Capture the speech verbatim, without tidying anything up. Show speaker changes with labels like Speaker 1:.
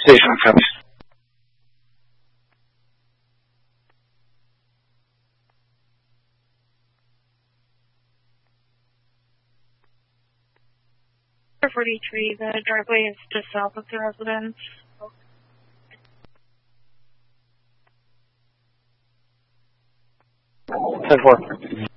Speaker 1: Station comes.
Speaker 2: forty-three, the driveway is just south of the residence.
Speaker 1: ten four.